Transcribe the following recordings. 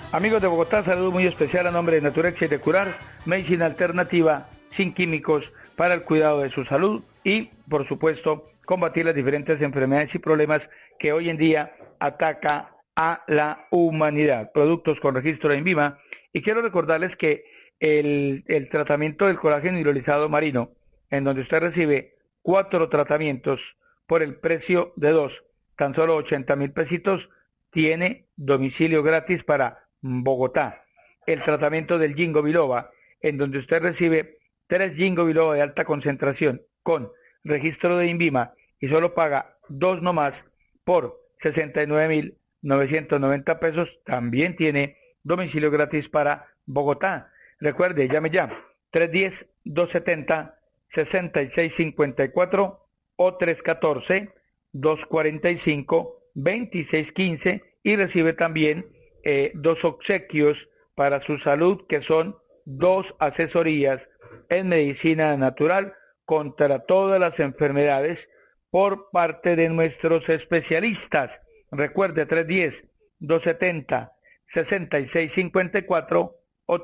Amigos de Bogotá, saludo muy especial a nombre de Naturex y de Curar, medicina alternativa sin químicos para el cuidado de su salud y, por supuesto, combatir las diferentes enfermedades y problemas que hoy en día ataca a la humanidad. Productos con registro de INVIMA. Y quiero recordarles que el tratamiento del colágeno hidrolizado marino, en donde usted recibe 4 tratamientos por el precio de 2, tan solo 80.000 pesitos, tiene domicilio gratis para Bogotá. El tratamiento del Ginkgo biloba, en donde usted recibe 3 Ginkgo biloba de alta concentración con registro de INVIMA y solo paga 2 nomás por 69.990 pesos, también tiene domicilio gratis para Bogotá. Recuerde, llame ya, 310-270-6654 o 314-245-2615 y recibe también 2 obsequios para su salud, que son 2 asesorías en medicina natural contra todas las enfermedades por parte de nuestros especialistas. Recuerde, 310-270-6654 o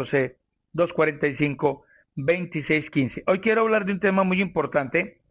314-245-2615. Hoy quiero hablar de un tema muy importante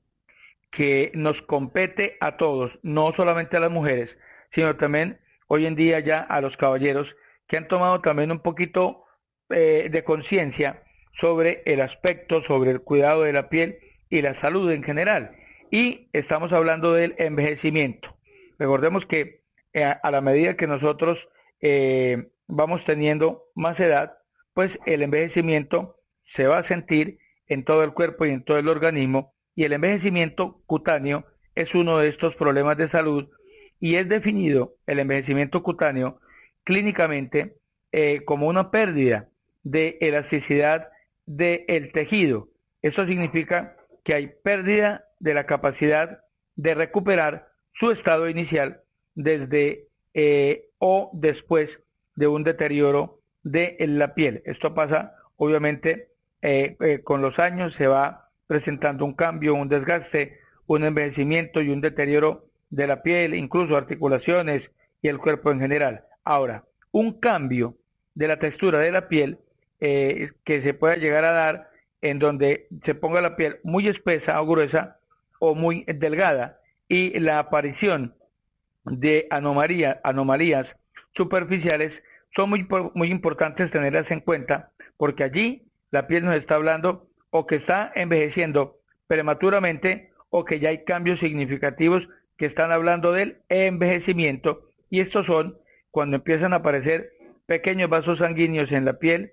que nos compete a todos, no solamente a las mujeres, sino también hoy en día ya a los caballeros, que han tomado también un poquito de conciencia sobre el aspecto, sobre el cuidado de la piel y la salud en general. Y estamos hablando del envejecimiento. Recordemos que a la medida que nosotros vamos teniendo más edad, pues el envejecimiento se va a sentir en todo el cuerpo y en todo el organismo, y el envejecimiento cutáneo es uno de estos problemas de salud, y es definido el envejecimiento cutáneo clínicamente como una pérdida de elasticidad del tejido. Esto significa que hay pérdida de la capacidad de recuperar su estado inicial desde o después de un deterioro de la piel. Esto pasa obviamente con los años, se va presentando un cambio, un desgaste, un envejecimiento y un deterioro de la piel, incluso articulaciones y el cuerpo en general. Ahora, un cambio de la textura de la piel que se pueda llegar a dar en donde se ponga la piel muy espesa o gruesa o muy delgada, y la aparición de anomalías superficiales son muy importantes tenerlas en cuenta, porque allí la piel nos está hablando o que está envejeciendo prematuramente o que ya hay cambios significativos que están hablando del envejecimiento, y estos son cuando empiezan a aparecer pequeños vasos sanguíneos en la piel,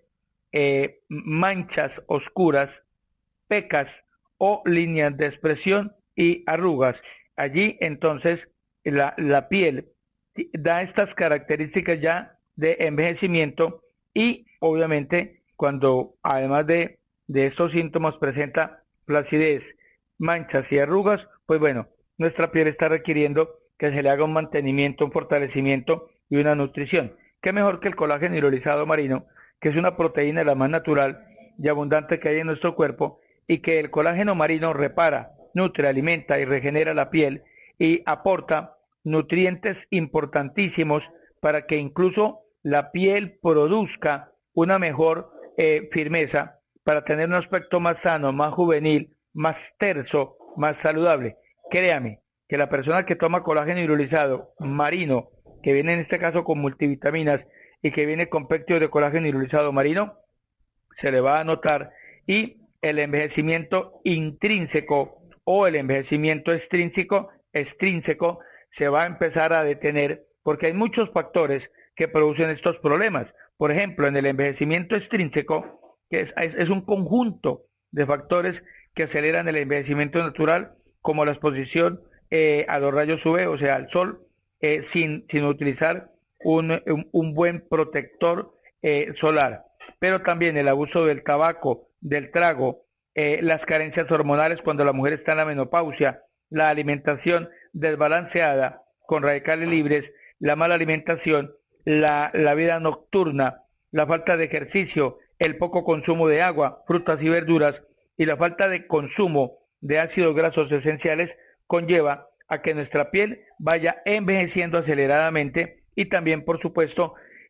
manchas oscuras, pecas o líneas de expresión y arrugas. Allí entonces la piel da estas características ya de envejecimiento, y obviamente cuando además de estos síntomas presenta flacidez, manchas y arrugas, pues bueno, nuestra piel está requiriendo que se le haga un mantenimiento, un fortalecimiento y una nutrición. ¿Qué mejor que el colágeno hidrolizado marino, que es una proteína la más natural y abundante que hay en nuestro cuerpo, y que el colágeno marino repara, nutre, alimenta y regenera la piel y aporta nutrientes importantísimos para que incluso la piel produzca una mejor firmeza, para tener un aspecto más sano, más juvenil, más terso, más saludable? Créame que la persona que toma colágeno hidrolizado marino, que viene en este caso con multivitaminas y que viene con péptidos de colágeno hidrolizado marino, se le va a notar, y el envejecimiento intrínseco o el envejecimiento extrínseco se va a empezar a detener, porque hay muchos factores que producen estos problemas. Por ejemplo, en el envejecimiento extrínseco, que es un conjunto de factores que aceleran el envejecimiento natural, como la exposición a los rayos UV, o sea, al sol, sin utilizar un buen protector solar, pero también el abuso del tabaco, del trago, las carencias hormonales cuando la mujer está en la menopausia, la alimentación desbalanceada con radicales libres, la mala alimentación, la vida nocturna, la falta de ejercicio, el poco consumo de agua, frutas y verduras, y la falta de consumo de ácidos grasos esenciales conlleva a que nuestra piel vaya envejeciendo aceleradamente, y también, por supuesto,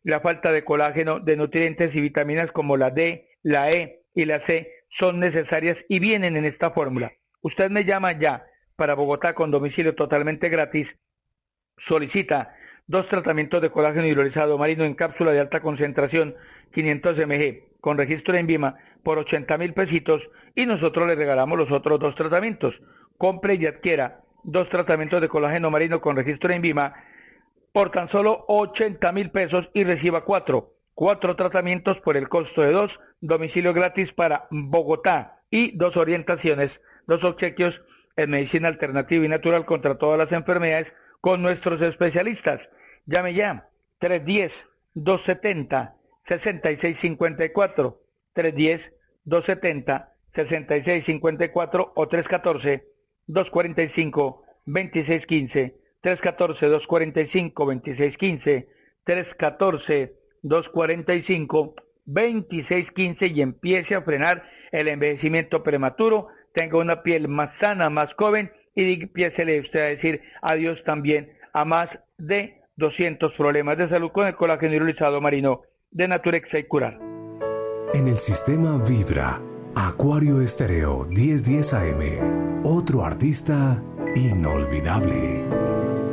la falta de colágeno, de nutrientes y vitaminas como la D, la E y la C son necesarias y vienen en esta fórmula. Usted me llama ya para Bogotá con domicilio totalmente gratis. Solicita 2 tratamientos de colágeno hidrolizado marino en cápsula de alta concentración, 500 mg, con registro en Vima por 80.000 pesitos y nosotros le regalamos los otros 2 tratamientos. Compre y adquiera 2 tratamientos de colágeno marino con registro en Vima por tan solo 80.000 pesos y reciba 4 tratamientos por el costo de 2, domicilio gratis para Bogotá y 2 orientaciones, 2 obsequios en medicina alternativa y natural contra todas las enfermedades con nuestros especialistas. Llame ya, 310-270-6654, 310-270-6654 o 314-245-2615, 314-245-2615, 314-245-2615 y empiece a frenar el envejecimiento prematuro, tenga una piel más sana, más joven y empiécele usted a decir adiós también a más de 200 problemas de salud con el colágeno hidrolizado marino de Naturexa y Curar. En el sistema Vibra, Acuario Estéreo 1010 AM, otro artista inolvidable.